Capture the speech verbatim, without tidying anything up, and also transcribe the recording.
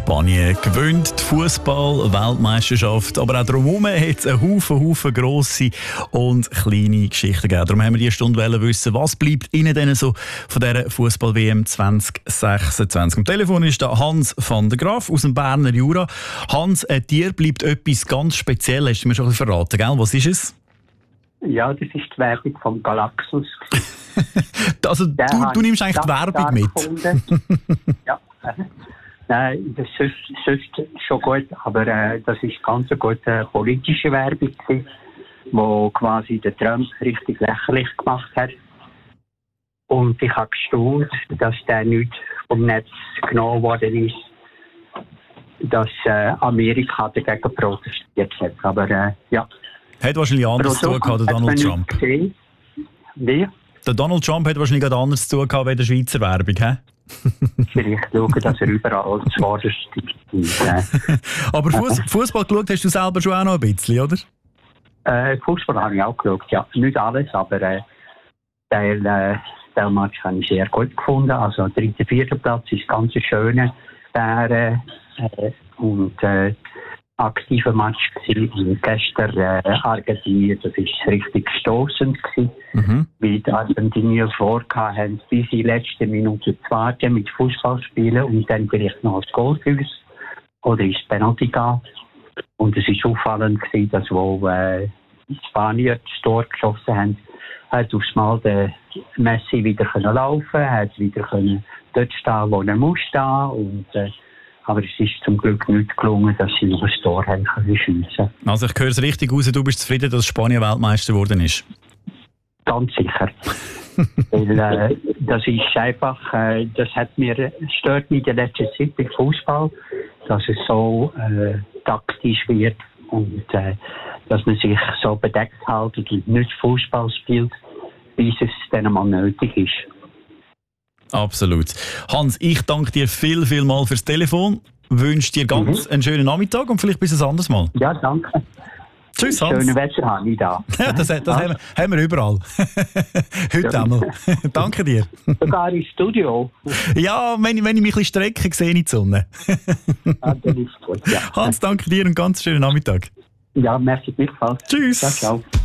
Spanien gewinnt die Fußball-Weltmeisterschaft, aber auch drumherum hat es einen Haufen, Haufen grosse und kleine Geschichten gegeben. Darum haben wir diese Stunde wissen, was bleibt Ihnen denn so von dieser Fußball-W M zwanzig sechsundzwanzig. Am Telefon ist da Hans van der Graaf aus dem Berner Jura. Hans, äh, dir bleibt etwas ganz Spezielles, hast du mir schon ein bisschen verraten, gell? Was ist es? Ja, das ist die Werbung vom Galaxus. Also du, du nimmst eigentlich die Werbung mit? Ja. Nein, das ist sonst schon gut, aber äh, das ist ganz eine gute politische Werbung gewesen, wo quasi der Trump richtig lächerlich gemacht hat. Und ich habe gestaunt, dass der nicht vom Netz genommen worden ist, dass äh, Amerika dagegen protestiert hat. Aber äh, ja. Hat wahrscheinlich anders zu tun gehabt, der Donald Trump. Wie? Der Donald Trump hat wahrscheinlich gerade anders zu tun gehabt wie der Schweizer Werbung, hä? Vielleicht schauen, dass er überall zuvorderst ist. Aber Fuß, Fußball geschaut hast du selber schon auch noch ein bisschen, oder? Äh, Fußball habe ich auch geschaut, ja. Nicht alles, aber äh, Teil, äh, der Match habe ich sehr gut gefunden. Also der dritte, vierte Platz ist ganz schön. Der, äh, und äh, aktiver Match gewesen. Gestern äh, Argentinien, das ist richtig stossend gewesen, mhm. Weil die Argentinier vorgehabt haben, bis in die letzte Minute zu warten mit Fußball spielen und dann vielleicht noch das Goal für uns oder ins Penalty gehen. Und es ist auffallend gewesen, dass wo äh, die Spanier das Tor geschossen haben, hat aufs Mal der Messi wieder können laufen, hat wieder können dort stehen, wo er muss stehen und äh, aber es ist zum Glück nicht gelungen, dass sie noch ein Tor haben können schiessen. Also ich höre es richtig raus, du bist zufrieden, dass Spanien Weltmeister geworden ist? Ganz sicher. Weil äh, das ist einfach, äh, das hat mir stört mich in der letzten Zeit beim Fußball, dass es so äh, taktisch wird und äh, dass man sich so bedeckt hält und nicht Fußball spielt, bis es dann einmal nötig ist. Absolut. Hans, ich danke dir viel, viel mal fürs Telefon. Wünsche dir ganz mhm. einen schönen Nachmittag und vielleicht bis ein anderes Mal. Ja, danke. Tschüss, Hans. Schönes Wetter habe ich da. Ja, das das ja. Haben, wir, haben wir überall. Heute ja. Einmal. Danke dir. Sogar im Studio. Ja, wenn, wenn ich mich ein bisschen strecke, sehe ich die Sonne. Ja, dann ist gut, ja. Hans, danke dir und ganz schönen Nachmittag. Ja, merci gleichfalls. Tschüss. Ja, ciao.